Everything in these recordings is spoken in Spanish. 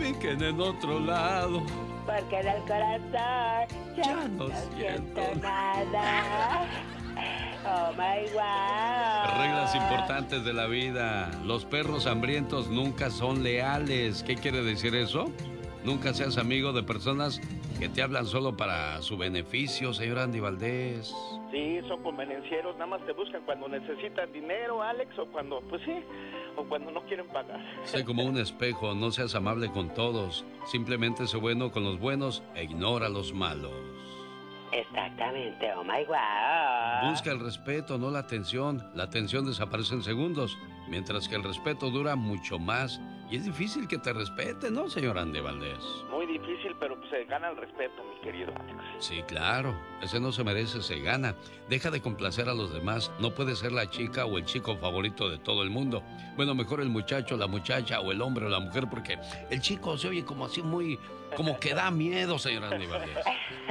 ubiquen en otro lado. Porque en el corazón Ya no siento nada. Oh my God. Reglas importantes de la vida. Los perros hambrientos nunca son leales. ¿Qué quiere decir eso? Nunca seas amigo de personas que te hablan solo para su beneficio, señor Andy Valdés. Sí, son convenencieros, nada más te buscan cuando necesitan dinero, Alex, o cuando, pues sí, o cuando no quieren pagar. Sé como un espejo, no seas amable con todos. Simplemente sé bueno con los buenos e ignora a los malos. Exactamente, oh my God. Busca el respeto, no la atención. La atención desaparece en segundos, mientras que el respeto dura mucho más. Y es difícil que te respete, ¿no, señor Andy Valdés? Muy difícil, pero pues se gana el respeto, mi querido Alex. Sí, claro. Ese no se merece, se gana. Deja de complacer a los demás. No puedes ser la chica o el chico favorito de todo el mundo. Bueno, mejor el muchacho, la muchacha, o el hombre o la mujer, porque el chico se oye como así muy... como que da miedo, señor Andy Valdés.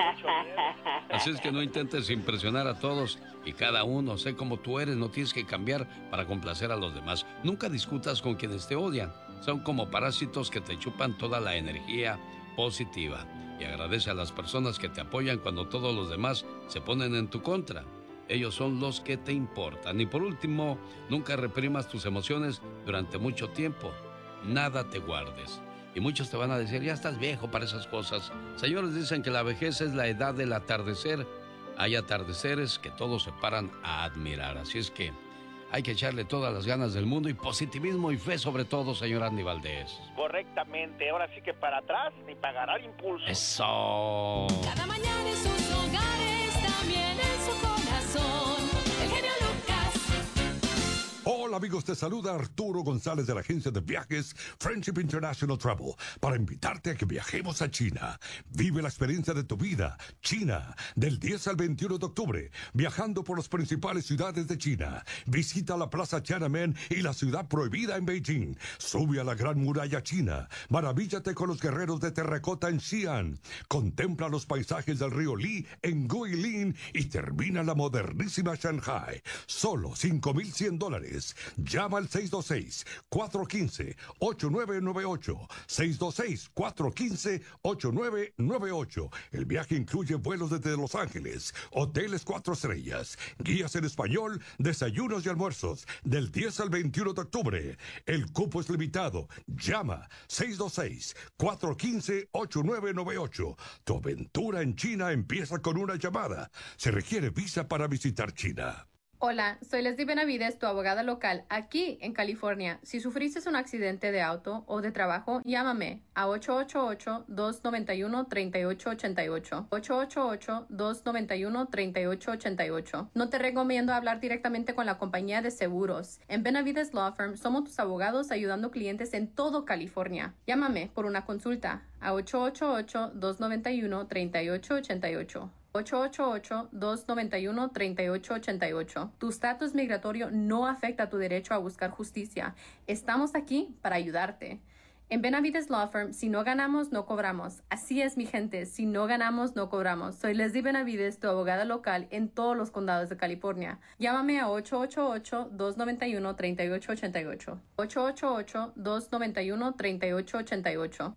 Así es que no intentes impresionar a todos y cada uno. Sé como tú eres, no tienes que cambiar para complacer a los demás. Nunca discutas con quienes te odian. Son como parásitos que te chupan toda la energía positiva. Y agradece a las personas que te apoyan cuando todos los demás se ponen en tu contra. Ellos son los que te importan. Y por último, nunca reprimas tus emociones durante mucho tiempo. Nada te guardes. Y muchos te van a decir, ya estás viejo para esas cosas. Señores, dicen que la vejez es la edad del atardecer. Hay atardeceres que todos se paran a admirar. Así es que hay que echarle todas las ganas del mundo y positivismo y fe sobre todo, señor Andy Valdés. Correctamente, ahora sí que para atrás ni pagará el impulso. ¡Eso! Cada mañana en sus hogares, también en su corazón, el genio Lucas. Hola amigos, te saluda Arturo González de la agencia de viajes Friendship International Travel para invitarte a que viajemos a China. Vive la experiencia de tu vida, China, del 10 al 21 de octubre, viajando por las principales ciudades de China. Visita la Plaza Tiananmen y la ciudad prohibida en Beijing. Sube a la Gran Muralla China. Maravíllate con los guerreros de terracota en Xi'an. Contempla los paisajes del río Li en Guilin y termina la modernísima Shanghai. Solo $5,100. Llama al 626-415-8998. 626-415-8998. El viaje incluye vuelos desde Los Ángeles, hoteles 4 estrellas, guías en español, desayunos y almuerzos, del 10 al 21 de octubre. El cupo es limitado. Llama 626-415-8998. Tu aventura en China empieza con una llamada. Se requiere visa para visitar China. Hola, soy Leslie Benavides, tu abogada local, aquí en California. Si sufriste un accidente de auto o de trabajo, llámame a 888-291-3888. 888-291-3888. No te recomiendo hablar directamente con la compañía de seguros. En Benavides Law Firm somos tus abogados ayudando clientes en todo California. Llámame por una consulta a 888-291-3888. 888-291-3888. Tu estatus migratorio no afecta tu derecho a buscar justicia. Estamos aquí para ayudarte. En Benavides Law Firm, si no ganamos, no cobramos. Así es, mi gente, si no ganamos, no cobramos. Soy Leslie Benavides, tu abogada local en todos los condados de California. Llámame a 888-291-3888. 888-291-3888.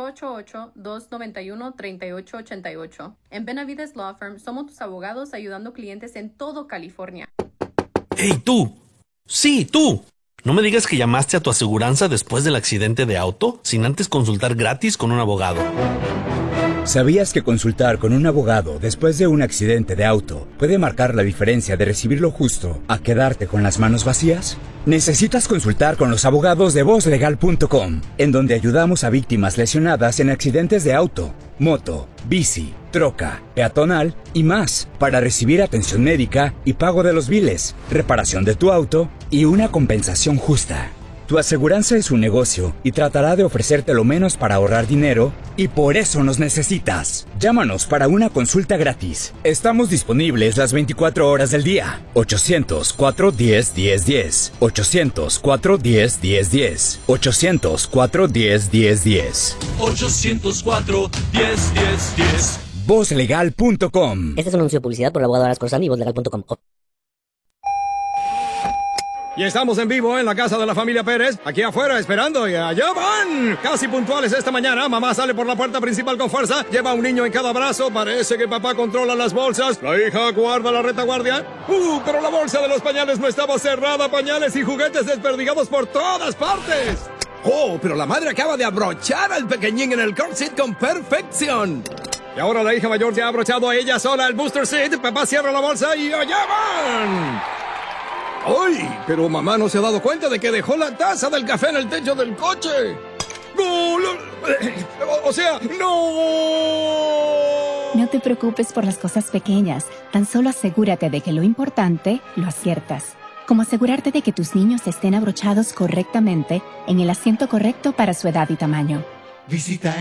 888-291-3888. En Benavides Law Firm, somos tus abogados ayudando clientes en todo California. ¡Hey, tú! ¡Sí, tú! No me digas que llamaste a tu aseguranza después del accidente de auto sin antes consultar gratis con un abogado. ¿Sabías que consultar con un abogado después de un accidente de auto puede marcar la diferencia de recibir lo justo a quedarte con las manos vacías? Necesitas consultar con los abogados de VozLegal.com, en donde ayudamos a víctimas lesionadas en accidentes de auto, moto, bici, troca, peatonal y más, para recibir atención médica y pago de los biles, reparación de tu auto y una compensación justa. Tu aseguranza es un negocio y tratará de ofrecerte lo menos para ahorrar dinero, y por eso nos necesitas. Llámanos para una consulta gratis. Estamos disponibles las 24 horas del día. 800-410-1010. 800-410-1010. 800-410-1010. 804-101010. VozLegal.com. Este es un anuncio de publicidad por el abogado Aras Corsani y VozLegal.com. Y estamos en vivo en la casa de la familia Pérez, aquí afuera esperando, y allá van. Casi puntuales esta mañana, mamá sale por la puerta principal con fuerza, lleva a un niño en cada brazo, parece que papá controla las bolsas, la hija guarda la retaguardia. Pero la bolsa de los pañales no estaba cerrada, pañales y juguetes desperdigados por todas partes. Oh, pero la madre acaba de abrochar al pequeñín en el car seat con perfección. Y ahora la hija mayor ya ha abrochado a ella sola el booster seat, papá cierra la bolsa y allá van. ¡Ay! Pero mamá no se ha dado cuenta de que dejó la taza del café en el techo del coche. ¡No! O sea, ¡no! No te preocupes por las cosas pequeñas. Tan solo asegúrate de que lo importante lo aciertas. Como asegurarte de que tus niños estén abrochados correctamente en el asiento correcto para su edad y tamaño. Visita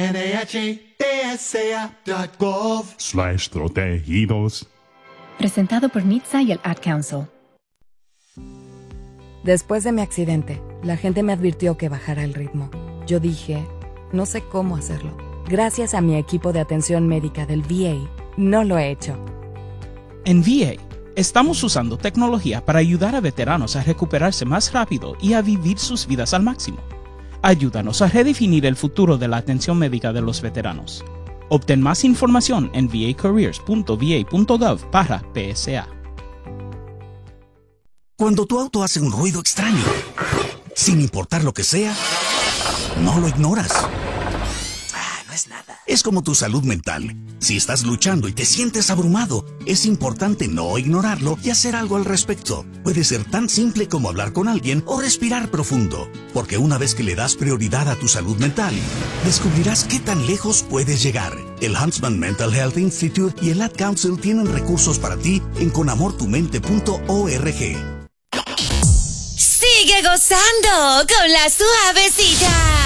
NHTSA.gov/protegidos. Presentado por NHTSA y el Ad Council. Después de mi accidente, la gente me advirtió que bajara el ritmo. Yo dije, no sé cómo hacerlo. Gracias a mi equipo de atención médica del VA, no lo he hecho. En VA, estamos usando tecnología para ayudar a veteranos a recuperarse más rápido y a vivir sus vidas al máximo. Ayúdanos a redefinir el futuro de la atención médica de los veteranos. Obtén más información en vacareers.va.gov/PSA. Cuando tu auto hace un ruido extraño, sin importar lo que sea, no lo ignoras. No es nada. Es como tu salud mental. Si estás luchando y te sientes abrumado, es importante no ignorarlo y hacer algo al respecto. Puede ser tan simple como hablar con alguien o respirar profundo, porque una vez que le das prioridad a tu salud mental, descubrirás qué tan lejos puedes llegar. El Huntsman Mental Health Institute y el Ad Council tienen recursos para ti en conamortumente.org. Sigue gozando con la suavecita.